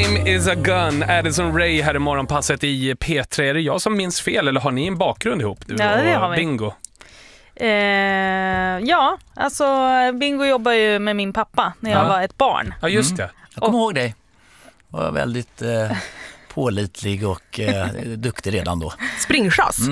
name is a gun. Addison Rae här i morgonpasset i P3. Är det jag som minns fel eller har ni en bakgrund ihop? Du ja, det har vi. Bingo. Ja, alltså Bingo jobbar ju med min pappa när jag var ett barn. Ja, just det. Jag kommer ihåg dig. Var väldigt pålitlig och duktig redan då. Springchass.